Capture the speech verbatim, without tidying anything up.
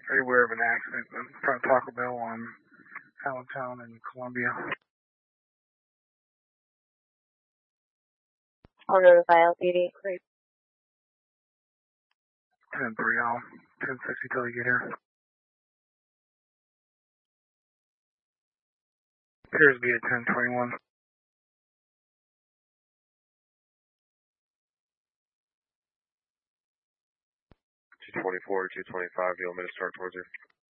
Are you aware of an accident in front of Taco Bell on Allentown and Columbia? I'll notify L P D. Great. ten three, I'll ten sixty till you get here. Appears to be at ten twenty-one. two twenty-four, two twenty-five, do you want me to start towards you?